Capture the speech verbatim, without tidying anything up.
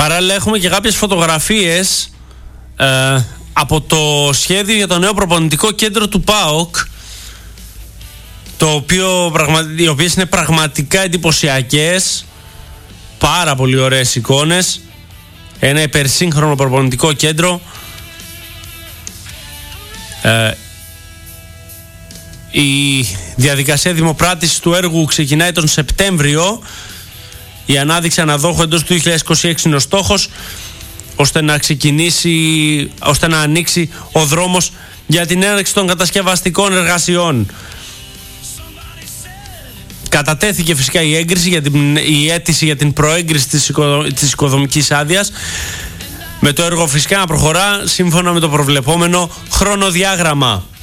Παράλληλα έχουμε και κάποιες φωτογραφίες ε, από το σχέδιο για το νέο προπονητικό κέντρο του ΠΑΟΚ, το οποίο, οι οποίες είναι πραγματικά εντυπωσιακές, πάρα πολύ ωραίες εικόνες. Ένα υπερσύγχρονο προπονητικό κέντρο. ε, Η διαδικασία δημοπράτησης του έργου ξεκινάει τον Σεπτέμβριο. Η ανάδειξη αναδόχου εντός του δύο χιλιάδες είκοσι έξι είναι ο στόχος, ώστε να ξεκινήσει, ώστε να ανοίξει ο δρόμος για την έναρξη των κατασκευαστικών εργασιών. Κατατέθηκε φυσικά η έγκριση για την, η αίτηση για την προέγκριση της, οικοδο, της οικοδομικής άδειας, με το έργο φυσικά να προχωρά σύμφωνα με το προβλεπόμενο χρονοδιάγραμμα.